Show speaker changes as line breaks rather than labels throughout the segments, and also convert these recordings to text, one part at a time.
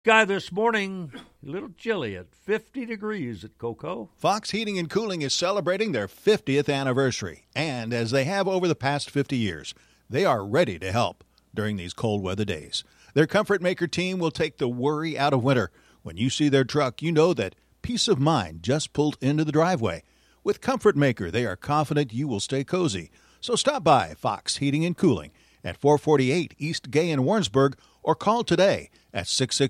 Guy this morning, a little chilly at 50 degrees at Cocoa.
Fox Heating and Cooling is celebrating their 50th anniversary, and as they have over the past 50 years, they are ready to help during these cold weather days. Their Comfort Maker team will take the worry out of winter. When you see their truck, you know that peace of mind just pulled into the driveway. With Comfort Maker, they are confident you will stay cozy. So stop by Fox Heating and Cooling at 448 East Gay in Warrensburg or call today at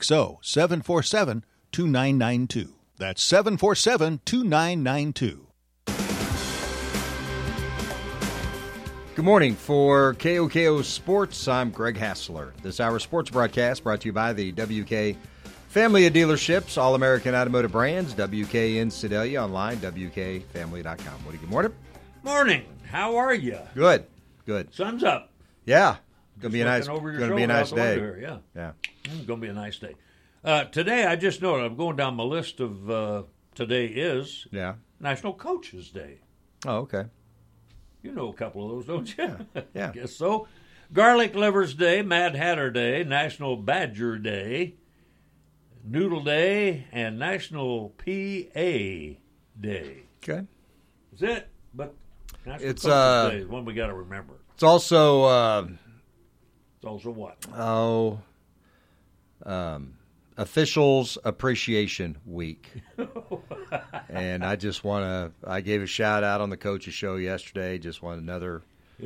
660-747-2992. That's 747-2992.
Good morning. For KOKO Sports, I'm Greg Hassler. This hour's sports broadcast brought to you by the WK Family of Dealerships, All-American Automotive Brands, WK in Sedalia, online, WKFamily.com. Woody, good morning.
Morning. How are you?
Good.
Sun's up.
Yeah. Going to be a nice day.
Yeah.
Yeah.
It's going to be a nice day. Today, I just noted, I'm going down my list of today is National Coaches Day.
Oh, okay.
You know a couple of those, don't you?
Yeah.
I guess so. Garlic Livers Day, Mad Hatter Day, National Badger Day, Noodle Day, and National PA Day.
Okay.
That's it. But National
It's
Coaches Day is one we got to remember.
It's also
It's also what?
Officials Appreciation Week. And I just want to, I gave a shout out on the Coaches Show yesterday. Just want another,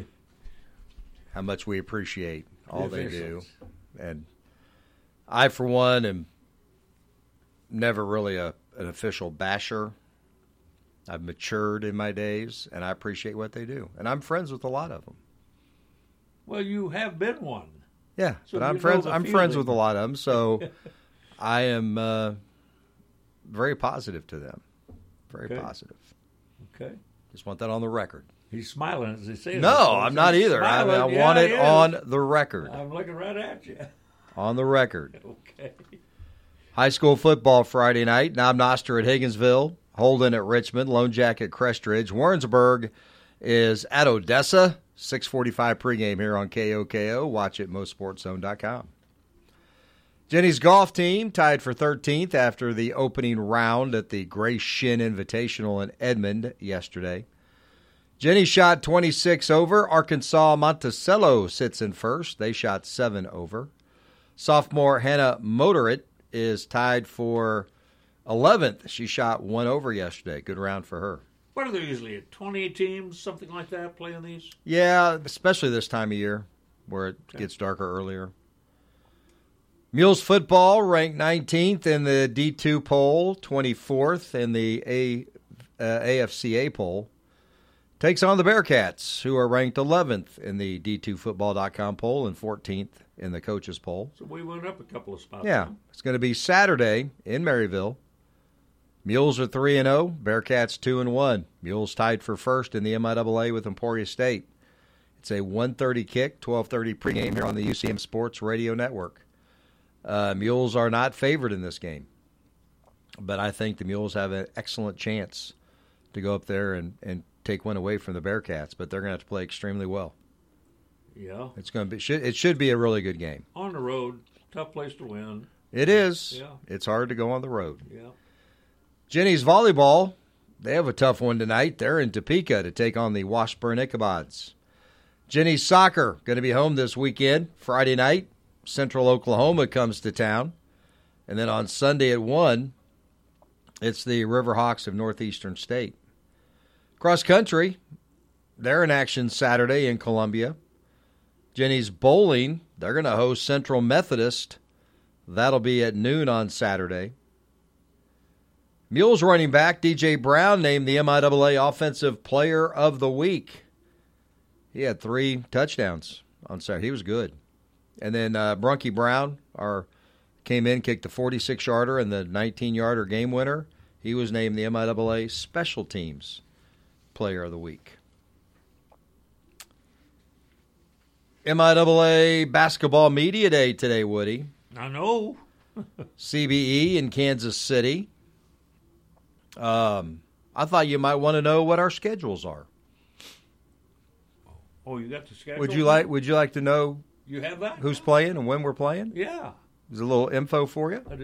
how much we appreciate all they do. And I, for one, am never really an official basher. I've matured in my days, and I appreciate what they do. And I'm friends with a lot of them.
Well, you have been one.
Yeah,
So
but I'm friends with a lot of them, so I am very positive to them. Very positive.
Okay.
Just want that on the record.
He's smiling as he says.
No, I'm not either. I want it on the record.
I'm looking right at you.
On the record.
Okay.
High school football Friday night. Knob Noster at Higginsville. Holden at Richmond. Lone Jack at Crestridge. Warrensburg is at Odessa. 6:45 pregame here on KOKO. Watch it at MostSportsZone.com. Jenny's golf team tied for 13th after the opening round at the Gray Shin Invitational in Edmond yesterday. Jenny shot 26 over. Arkansas Monticello sits in first. They shot 7 over. Sophomore Hannah Motorit is tied for 11th. She shot 1 over yesterday. Good round for her.
What are there usually, 20 teams, something like that, playing these?
Yeah, especially this time of year where it gets darker earlier. Mules football ranked 19th in the D2 poll, 24th in the AFCA poll. Takes on the Bearcats, who are ranked 11th in the D2Football.com poll and 14th in the coaches poll.
So we went up a couple of spots.
Yeah, it's going to be Saturday in Maryville. Mules are 3-0, Bearcats 2-1. Mules tied for first in the MIAA with Emporia State. It's a 1:30 kick, 12:30 pregame here on the UCM Sports Radio Network. Mules are not favored in this game, but I think the Mules have an excellent chance to go up there and take one away from the Bearcats, but they're going to have to play extremely well.
Yeah.
It's going to be. It should be a really good game.
On the road, tough place to win.
It is.
Yeah.
It's hard to go on the road.
Yeah.
Jenny's volleyball, they have a tough one tonight. They're in Topeka to take on the Washburn Ichabods. Jenny's soccer going to be home this weekend, Friday night. Central Oklahoma comes to town. And then on Sunday at 1, it's the Riverhawks of Northeastern State. Cross country, they're in action Saturday in Columbia. Jenny's bowling, they're going to host Central Methodist. That'll be at noon on Saturday. Mules running back DJ Brown named the MIAA Offensive Player of the Week. He had 3 touchdowns on Saturday. He was good. And then Brunky Brown came in, kicked the 46-yarder and the 19-yarder game winner. He was named the MIAA Special Teams Player of the Week. MIAA Basketball Media Day today, Woody.
I know.
CBE in Kansas City. I thought you might want to know what our schedules are.
Oh, you got the schedule?
Would you like to know
You have that?
who's playing and when we're playing?
Yeah.
There's a little info for you.